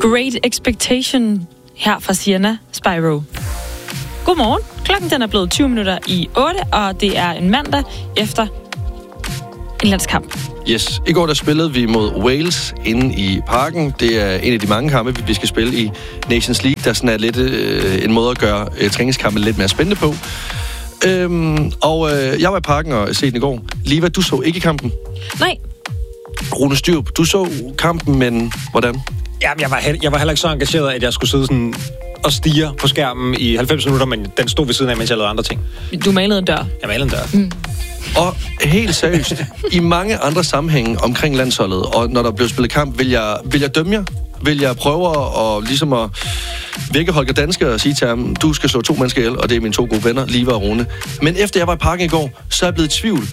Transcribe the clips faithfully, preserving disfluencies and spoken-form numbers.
Great Expectation her fra Sienna Spyro. Godmorgen. Klokken den er blevet tyve minutter i otte, og det er en mandag efter en landskamp. Yes. I går der spillede vi mod Wales inde i parken. Det er en af de mange kampe, vi skal spille i Nations League. Der sådan er lidt øh, en måde at gøre øh, træningskampen lidt mere spændende på. Øhm, og øh, jeg var i parken og se den i går. Liva, du så ikke kampen? Nej. Rune Styrp, du så kampen, men hvordan? Jamen, jeg var, he- jeg var heller ikke så engageret, at jeg skulle sidde sådan og stirre på skærmen i halvfems minutter, men den stod ved siden af, mens jeg lavede andre ting. Du malede en dør. Jeg malede en dør. Mm. Og helt seriøst, i mange andre sammenhænge omkring landsholdet, og når der blev spillet kamp, vil jeg, vil jeg dømme jer? Vil jeg prøve at, ligesom at vække Holger Danske og sige til ham, du skal slå to mennesker ihjel, og det er mine to gode venner, Liva og Rune. Men efter jeg var i parken i går, så er jeg blevet i tvivl.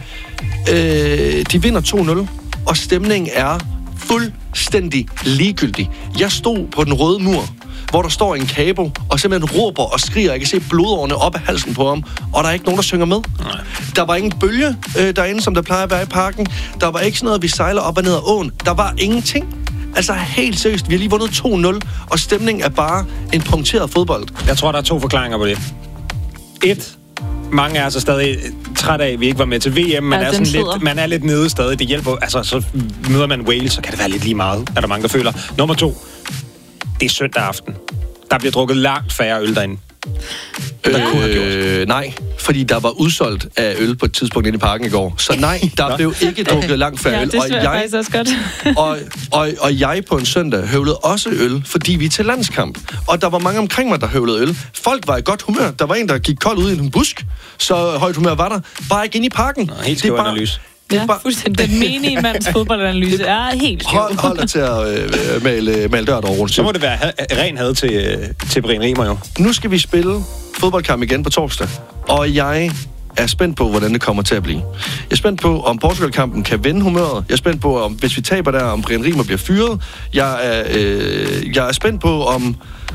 Øh, de vinder to nul, og stemningen er fuldstændig ligegyldig. Jeg stod på den røde mur, hvor der står en kabo, og simpelthen råber og skriger. Jeg kan se blodårene op af halsen på ham, og der er ikke nogen, der synger med. Nej. Der var ingen bølge øh, derinde, som der plejer at være i parken. Der var ikke sådan noget, vi sejler op og ned ad åen. Der var ingenting. Altså helt seriøst, vi har lige vundet to nul, og stemningen er bare en punkteret fodbold. Jeg tror, der er to forklaringer på det. Et, mange er altså stadig træt af, at vi ikke var med til V M. Man, ja, er, sådan lidt, man er lidt nede stadig. Det hjælper. Altså, så møder man Wales, så kan det være lidt lige meget, er der mange, der føler. Nummer to, det er søndag aften. Der bliver drukket langt færre øl derinde. Øh, der kunne have gjort. Nej, fordi der var udsolgt af øl på et tidspunkt inde i parken i går. Så nej, der blev ikke drukket langt færre ja, øl. det og jeg faktisk også godt. og, og, og jeg på en søndag høvlede også øl, fordi vi er til landskamp. Og der var mange omkring mig, der høvlede øl. Folk var i godt humør. Der var en, der gik kold ud i en busk. Så højt humør var der. Bare ikke inde i parken. Nå, helt skæv analyse. Ja, fuldstændig. Den menige mands fodboldanalyse er helt skæv. Hold, hold dig til at øh, male, male dørt over rundt. Så må det være ha- ren had til, til Brian Riemer jo. Nu skal vi spille fodboldkamp igen på torsdag. Og jeg er spændt på, hvordan det kommer til at blive. Jeg er spændt på, om Portugal-kampen kan vende humøret. Jeg er spændt på, om hvis vi taber der, om Brian Riemer bliver fyret. Jeg er, øh, jeg er spændt på, om...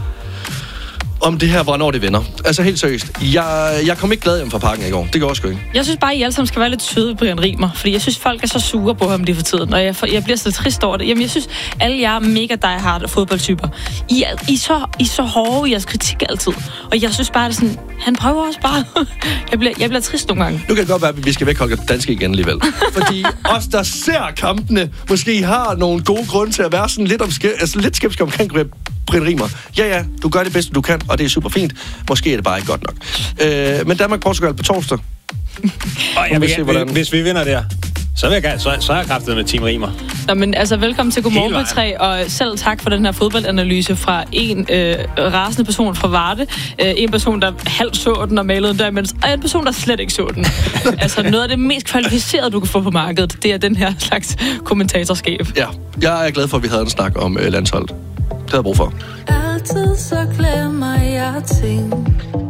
om det her, hvornår det vender. Altså helt seriøst. Jeg, jeg kom ikke glad hjem fra parken i går. Det går også ikke. Jeg synes bare, at I alle sammen skal være lidt søde på Brian Riemer, fordi jeg synes, folk er så sure på ham lige for tiden, og jeg, jeg bliver så trist over det. Jamen, jeg synes, alle jer mega die-hard fodboldtyper, I er, I, er så, I er så hårde i jeres kritik altid. Og jeg synes bare, at sådan, han prøver også bare. jeg, bliver, jeg bliver trist nogle gange. Nu kan det godt være, at vi skal væk Holger Danske igen alligevel. Fordi os, der ser kampene, måske har nogle gode grunde til at være sådan lidt, omske- altså lidt skeptisk omkring Brian Riemer. Ja, ja, du gør det bedste, du kan, og det er super fint. Måske er det bare ikke godt nok. Øh, men Danmark-Portugal på torsdag. Og jeg vil, se, hvordan... Hvis vi vinder der, så, vil jeg, så, så er jeg kraftet med Team Riemer. Nå, men altså, velkommen til Godmorgen P tre, og selv tak for den her fodboldanalyse fra en øh, rasende person fra Varde, øh, en person, der halvt så den og malede den der, mens, og en person, der slet ikke så den. Altså, noget af det mest kvalificerede, du kan få på markedet, det er den her slags kommentatorskab. Ja, jeg er glad for, at vi havde en snak om øh, landsholdet. Det havde jeg brug for. Altid så glemmer jeg ting.